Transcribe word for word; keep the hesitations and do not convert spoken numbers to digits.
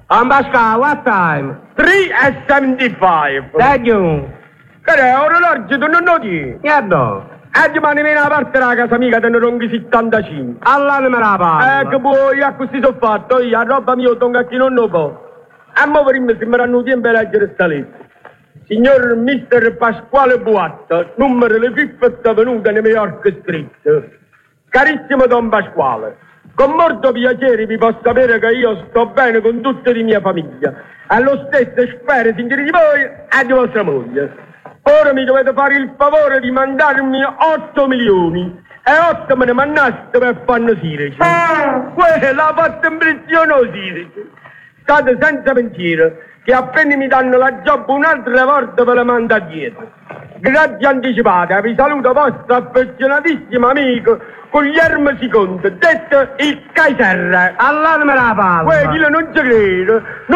Ambasca, what time? three and seventy-five. Thank you. Che è, orologio, tu non lo dici? Niente. E domani viene a parte della casa mica, te ne ronghi settantacinque. All'anima la parla. Eh, che poi, a così sono fatto, io, a roba mia, tonga chi non lo può. E mo prima sembranno tempo a leggere sta lettera. Signor mister Pasquale Buatta, numero le fiffa venuta New York Street. Carissimo Don Pasquale, con molto piacere vi posso sapere che io sto bene con tutta la mia famiglia. E lo stesso spero, signori di voi e di vostra moglie. Ora mi dovete fare il favore di mandarmi otto milioni e otto me ne mandaste per fanno Sirici. Quella ha fatto impressione o Sirici. State senza pensiero che appena mi danno la job un'altra volta ve la mando dietro. Grazie anticipate, vi saluto vostro affezionatissimo amico Guglielmo secondo, detto il Kaiser. All'anima la parla. Quello non ci credo.